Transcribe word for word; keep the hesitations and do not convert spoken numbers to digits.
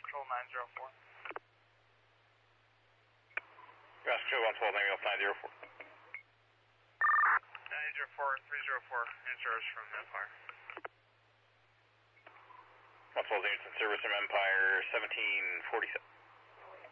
Control nine zero four. Ground Control one twelve, nine nine zero four. nine zero four, three zero four, answers from Empire. one twelve units in service from Empire, seventeen forty-seven.